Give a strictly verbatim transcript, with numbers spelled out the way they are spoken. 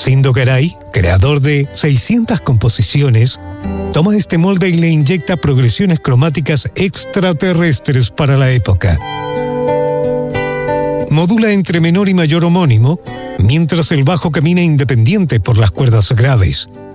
Jacinto Garay, creador de seiscientas composiciones, toma este molde y le inyecta progresiones cromáticas extraterrestres para la época. Modula entre menor y mayor homónimo, mientras el bajo camina independiente por las cuerdas graves.